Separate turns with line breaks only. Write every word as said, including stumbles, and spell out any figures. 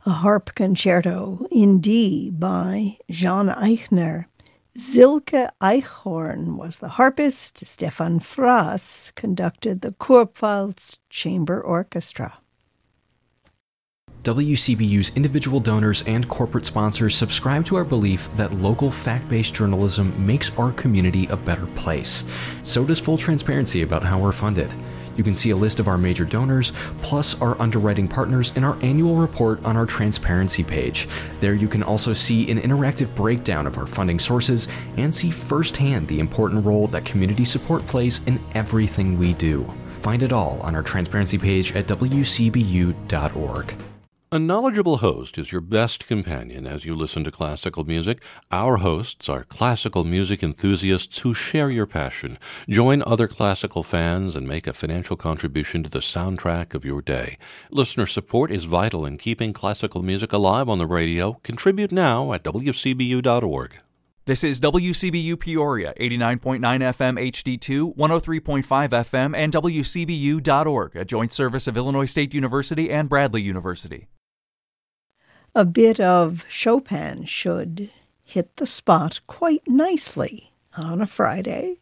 a harp concerto in D by Jean Eichner. Silke Eichhorn was the harpist. Stefan Frass conducted the Kurpfalz Chamber Orchestra.
W C B U's individual donors and corporate sponsors subscribe to our belief that local fact-based journalism makes our community a better place. So does full transparency about how we're funded. You can see a list of our major donors, plus our underwriting partners in our annual report on our transparency page. There you can also see an interactive breakdown of our funding sources and see firsthand the important role that community support plays in everything we do. Find it all on our transparency page at w c b u dot org.
A knowledgeable host is your best companion as you listen to classical music. Our hosts are classical music enthusiasts who share your passion. Join other classical fans and make a financial contribution to the soundtrack of your day. Listener support is vital in keeping classical music alive on the radio. Contribute now at w c b u dot org.
This is W C B U Peoria, eighty-nine point nine F M H D two, one oh three point five F M, and w c b u dot org, a joint service of Illinois State University and Bradley University.
A bit of Chopin should hit the spot quite nicely on a Friday.